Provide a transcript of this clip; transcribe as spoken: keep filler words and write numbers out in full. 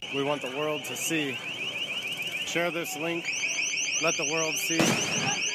we want the world to see. Share this link. Let the world see